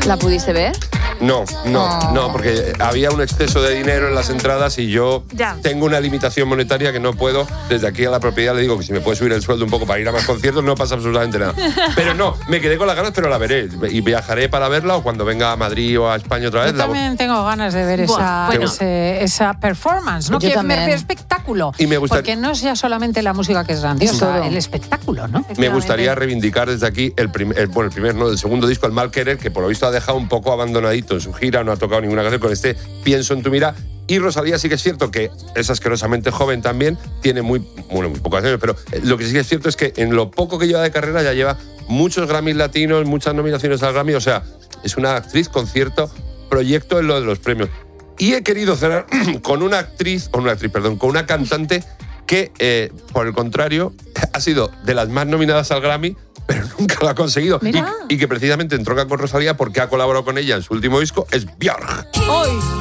¿La pudiste ver? No, porque había un exceso de dinero en las entradas y yo tengo una limitación monetaria que no puedo. Desde aquí a la propiedad le digo que si me puede subir el sueldo un poco para ir a más conciertos no pasa absolutamente nada. Pero no, me quedé con las ganas, pero la veré. Y viajaré para verla o cuando venga a Madrid o a España otra vez. Yo también tengo ganas de ver esa performance, ¿no? Que me refiero a espectáculo. Y me gustaría, porque no es ya solamente la música que es grandiosa, el espectáculo, ¿no? Me gustaría reivindicar desde aquí el segundo disco, El Mal Querer, que por lo visto ha dejado un poco abandonadito en su gira, no ha tocado ninguna canción con este Pienso en tu mira. Y Rosalía sí que es cierto que es asquerosamente joven también, tiene muy pocas canciones, pero lo que sí que es cierto es que en lo poco que lleva de carrera ya lleva muchos Grammys latinos, muchas nominaciones al Grammy, o sea, es una actriz con cierto proyecto en lo de los premios. Y he querido cerrar con con una cantante que, por el contrario, ha sido de las más nominadas al Grammy, pero nunca lo ha conseguido. Y que precisamente entronca con Rosalía porque ha colaborado con ella en su último disco, es Björk.